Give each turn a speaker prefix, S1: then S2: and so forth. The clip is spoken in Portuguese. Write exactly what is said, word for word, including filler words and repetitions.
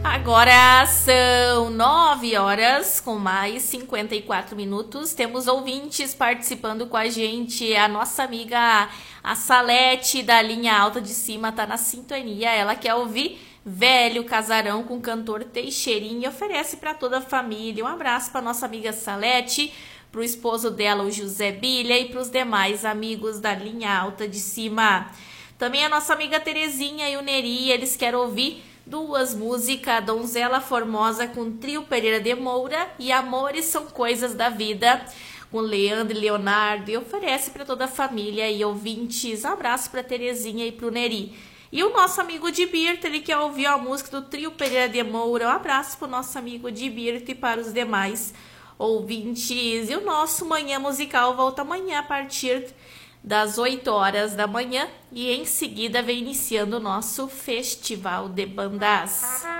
S1: Agora são nove horas com mais cinquenta e quatro minutos. Temos ouvintes participando com a gente. A nossa amiga a Salete da linha alta de cima tá na sintonia. Ela quer ouvir Velho Casarão com o cantor Teixeirinha e oferece para toda a família. Um abraço para nossa amiga Salete, para o esposo dela, o José Bilha, e para os demais amigos da linha alta de cima. Também a nossa amiga Terezinha e o Neri, eles querem ouvir duas músicas, Donzela Formosa com Trio Pereira de Moura e Amores São Coisas da Vida, com Leandro e Leonardo, e oferece para toda a família e ouvintes. Um abraço para Terezinha e para o Neri. E o nosso amigo de Birta, ele quer ouvir a música do Trio Pereira de Moura. Um abraço para o nosso amigo de Birta e para os demais ouvintes. E o nosso Manhã Musical volta amanhã a partir das oito horas da manhã. E em seguida vem iniciando o nosso Festival de Bandas.